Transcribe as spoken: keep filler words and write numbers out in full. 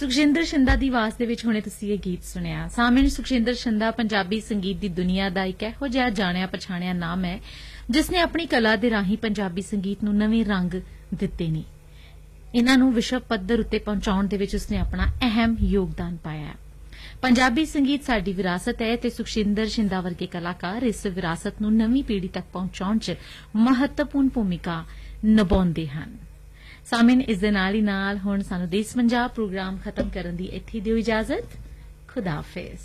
ਸੁਖਜਿੰਦਰ ਸ਼ਿੰਦਾ ਦੀ ਆਵਾਜ਼ ਦੇ ਵਿੱਚ ਹੁਣੇ ਤੁਸੀਂ ਇਹ ਗੀਤ ਸੁਣਿਆ। ਸਾਮਿਨ, ਸੁਖਜਿੰਦਰ ਸ਼ਿੰਦਾ ਪੰਜਾਬੀ ਸੰਗੀਤ ਦੀ ਦੁਨੀਆ ਦਾ ਇੱਕ ਇਹੋ ਜਿਹਾ ਜਾਣਿਆ ਪਛਾਣਿਆ ਨਾਮ ਹੈ ਜਿਸ ਨੇ ਆਪਣੀ ਕਲਾ ਦੇ ਰਾਹੀਂ ਪੰਜਾਬੀ ਸੰਗੀਤ ਨੂੰ ਨਵੇਂ ਰੰਗ ਦਿੱਤੇ ਨੇ। ਇਨ੍ਹਾਂ ਨੂੰ ਵਿਸ਼ਵ ਪੱਧਰ ਉੱਤੇ ਪਹੁੰਚਾਉਣ ਦੇ ਵਿੱਚ ਉਸਨੇ ਆਪਣਾ ਅਹਿਮ ਯੋਗਦਾਨ ਪਾਇਆ ਹੈ। ਪੰਜਾਬੀ ਸੰਗੀਤ ਸਾਡੀ ਵਿਰਾਸਤ ਹੈ ਤੇ ਸੁਖਜਿੰਦਰ ਸ਼ਿੰਦਾ ਵਰਗੇ ਕਲਾਕਾਰ ਇਸ ਵਿਰਾਸਤ ਨੂੰ ਨਵੀਂ ਪੀੜ੍ਹੀ ਤੱਕ ਪਹੁੰਚਾਉਣ 'ਚ ਮਹੱਤਵਪੂਰਨ ਭੂਮਿਕਾ ਨਿਭਾਉਂਦੇ ਹਨ। ਸਾਮਿਨ, ਇਸ ਦੇ ਨਾਲ ਹੀ ਨਾਲ ਹੁਣ ਸਾਨੂੰ ਦੇਸ਼ ਪੰਜਾਬ ਪ੍ਰੋਗਰਾਮ ਖਤਮ ਕਰਨ ਦੀ ਇੱਥੇ ਦਿਓ ਇਜਾਜ਼ਤ। ਖੁਦਾ ਹਾਫਿਜ਼।